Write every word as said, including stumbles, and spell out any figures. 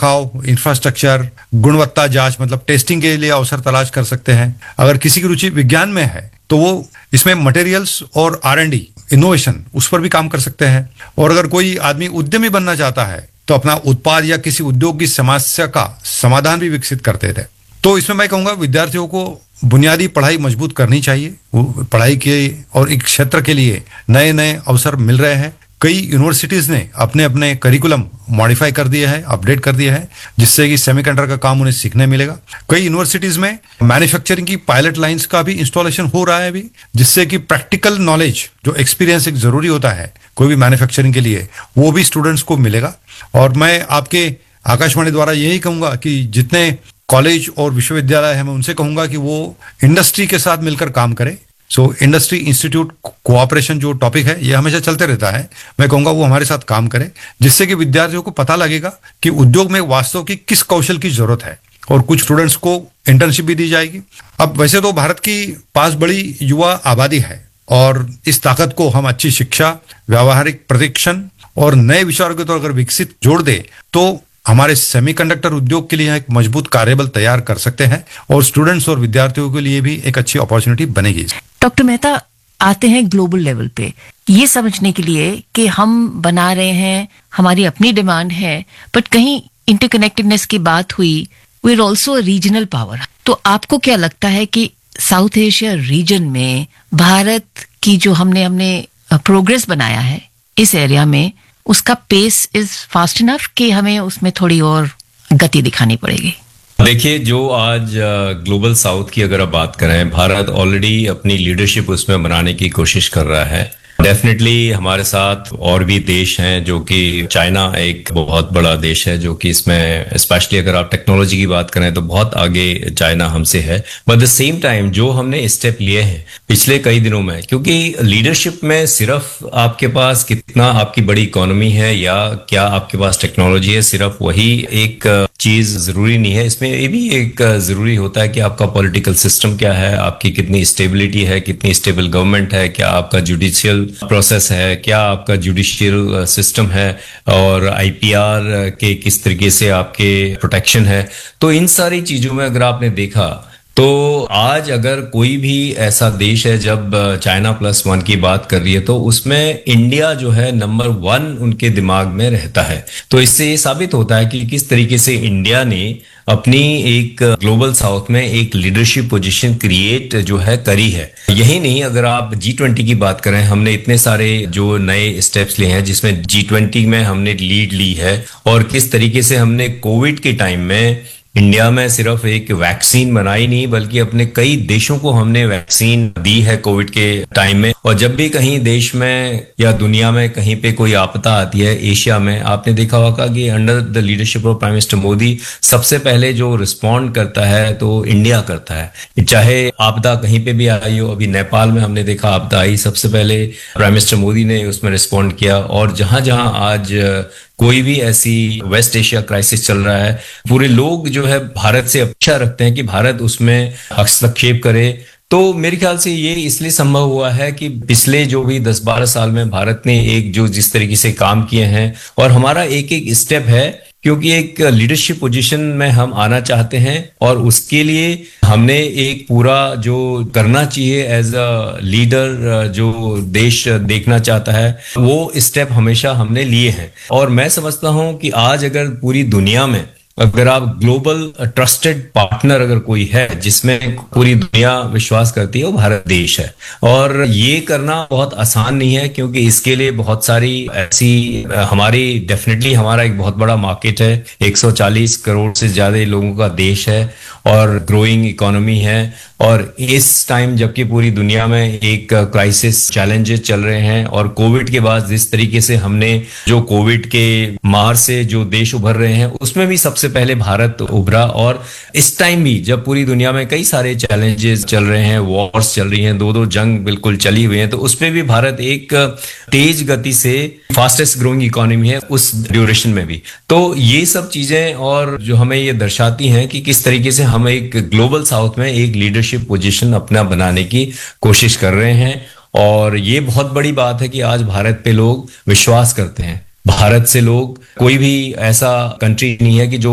रखाव, इंफ्रास्ट्रक्चर, गुणवत्ता जांच मतलब टेस्टिंग के लिए अवसर तलाश कर सकते हैं। अगर किसी की रुचि विज्ञान में है तो वो इसमें मटेरियल्स और आर एंड डी इनोवेशन उस पर भी काम कर सकते हैं। और अगर कोई आदमी उद्यमी बनना चाहता है तो अपना उत्पाद या किसी उद्योग की समस्या का समाधान भी विकसित करते थे। तो इसमें मैं कहूँगा विद्यार्थियों को बुनियादी पढ़ाई मजबूत करनी चाहिए। वो पढ़ाई के और एक क्षेत्र के लिए नए नए अवसर मिल रहे हैं। कई यूनिवर्सिटीज ने अपने अपने करिकुलम मॉडिफाई कर दिए हैं, अपडेट कर दिए हैं, जिससे कि सेमीकंडक्टर का काम उन्हें सीखने मिलेगा। कई यूनिवर्सिटीज में मैन्युफैक्चरिंग की पायलट लाइंस का भी इंस्टॉलेशन हो रहा है अभी, जिससे कि प्रैक्टिकल नॉलेज जो एक्सपीरियंस एक जरूरी होता है कोई भी मैन्युफैक्चरिंग के लिए, वो भी स्टूडेंट्स को मिलेगा। और मैं आपके आकाशवाणी द्वारा यही कहूंगा कि जितने कॉलेज और विश्वविद्यालय है मैं उनसे कहूंगा कि वो इंडस्ट्री के साथ मिलकर काम करें। सो इंडस्ट्री इंस्टीट्यूट कोऑपरेशन जो टॉपिक है ये हमेशा चलते रहता है, मैं कहूंगा वो हमारे साथ काम करें, जिससे कि विद्यार्थियों को पता लगेगा कि उद्योग में वास्तव की किस कौशल की जरूरत है। और कुछ स्टूडेंट्स को इंटर्नशिप भी दी जाएगी। अब वैसे तो भारत की पास बड़ी युवा आबादी है और इस ताकत को हम अच्छी शिक्षा, व्यावहारिक प्रशिक्षण और नए विचारों के तौर अगर विकसित जोड़ दे तो हमारे सेमीकंडक्टर उद्योग के लिए एक मजबूत कार्यबल तैयार कर सकते हैं और स्टूडेंट्स और विद्यार्थियों के लिए भी एक अच्छी अपॉर्चुनिटी बनेगी। डॉक्टर मेहता, आते हैं ग्लोबल लेवल पे ये समझने के लिए कि हम बना रहे हैं, हमारी अपनी डिमांड है, बट कहीं इंटरकनेक्टेडनेस की बात हुई, we are also regional power. तो आपको क्या लगता है कि साउथ एशिया रीजन में भारत की जो हमने हमने प्रोग्रेस बनाया है इस एरिया में, उसका पेस इज फास्ट इनफ कि हमें उसमें थोड़ी और गति दिखानी पड़ेगी? देखिए, जो आज ग्लोबल साउथ की अगर आप बात करें, भारत ऑलरेडी अपनी लीडरशिप उसमें बनाने की कोशिश कर रहा है। डेफिनेटली हमारे साथ और भी देश हैं, जो कि चाइना एक बहुत बड़ा देश है जो कि इसमें स्पेशली अगर आप टेक्नोलॉजी की बात करें तो बहुत आगे चाइना हमसे है। बट द सेम टाइम जो हमने स्टेप लिए हैं पिछले कई दिनों में, क्योंकि लीडरशिप में सिर्फ आपके पास कितना आपकी बड़ी इकोनॉमी है या क्या आपके पास टेक्नोलॉजी है, सिर्फ वही एक चीज जरूरी नहीं है। इसमें ये भी एक जरूरी होता है कि आपका पॉलिटिकल सिस्टम क्या है, आपकी कितनी स्टेबिलिटी है, कितनी स्टेबल गवर्नमेंट है, क्या आपका जुडिशियल प्रोसेस है, क्या आपका जुडिशियल सिस्टम है, और आईपीआर के किस तरीके से आपके प्रोटेक्शन है। तो इन सारी चीजों में अगर आपने देखा तो आज अगर कोई भी ऐसा देश है, जब चाइना प्लस वन की बात कर रही है तो उसमें इंडिया जो है नंबर वन उनके दिमाग में रहता है। तो इससे ये साबित होता है कि किस तरीके से इंडिया ने अपनी एक ग्लोबल साउथ में एक लीडरशिप पोजीशन क्रिएट जो है करी है। यही नहीं, अगर आप जी ट्वेंटी की बात करें, हमने इतने सारे जो नए स्टेप्स लिए हैं जिसमें जी ट्वेंटी में हमने लीड ली है, और किस तरीके से हमने कोविड के टाइम में इंडिया में सिर्फ एक वैक्सीन बनाई नहीं बल्कि अपने कई देशों को हमने वैक्सीन दी है कोविड के टाइम में। और जब भी कहीं देश में या दुनिया में कहीं पे कोई आपदा आती है, एशिया में आपने देखा होगा कि under the leadership of prime minister Modi सबसे पहले जो रिस्पॉन्ड करता है तो इंडिया करता है। चाहे आपदा कहीं पे भी आई हो, अभी नेपाल में हमने देखा आपदा आई, सबसे पहले प्राइम मिनिस्टर मोदी ने उसमें रिस्पॉन्ड किया। और जहां जहां आज कोई भी ऐसी वेस्ट एशिया क्राइसिस चल रहा है, पूरे लोग जो है भारत से अपेक्षा रखते हैं कि भारत उसमें हस्तक्षेप करे। तो मेरे ख्याल से ये इसलिए संभव हुआ है कि पिछले जो भी दस बारह साल में भारत ने एक जो जिस तरीके से काम किए हैं, और हमारा एक एक स्टेप है, क्योंकि एक लीडरशिप पोजीशन में हम आना चाहते हैं और उसके लिए हमने एक पूरा जो करना चाहिए एज अ लीडर, जो देश देखना चाहता है, वो स्टेप हमेशा हमने लिए हैं। और मैं समझता हूं कि आज अगर पूरी दुनिया में अगर आप ग्लोबल ट्रस्टेड पार्टनर अगर कोई है जिसमें पूरी दुनिया विश्वास करती है, वो भारत देश है। और ये करना बहुत आसान नहीं है, क्योंकि इसके लिए बहुत सारी ऐसी हमारी डेफिनेटली हमारा एक बहुत बड़ा मार्केट है, एक सौ चालीस करोड़ से ज्यादा लोगों का देश है और ग्रोइंग इकोनॉमी है। और इस टाइम जबकि पूरी दुनिया में एक क्राइसिस चैलेंजेस चल रहे हैं, और कोविड के बाद जिस तरीके से हमने जो कोविड के मार से जो देश उभर रहे हैं उसमें भी सबसे पहले भारत उभरा। और इस टाइम भी जब पूरी दुनिया में कई सारे चैलेंजेस चल रहे हैं, वॉर्स चल रही हैं, दो दो जंग बिल्कुल चली हुई हैं, तो उसमें भी भारत एक तेज गति से फास्टेस्ट ग्रोइंग इकोनॉमी है उस ड्यूरेशन में भी। तो ये सब चीजें और जो हमें ये दर्शाती हैं कि किस तरीके से हम एक ग्लोबल साउथ में एक लीडरशिप पोजीशन अपना बनाने की कोशिश कर रहे हैं। और ये बहुत बड़ी बात है कि आज भारत पे लोग विश्वास करते हैं। भारत से लोग, कोई भी ऐसा कंट्री नहीं है कि जो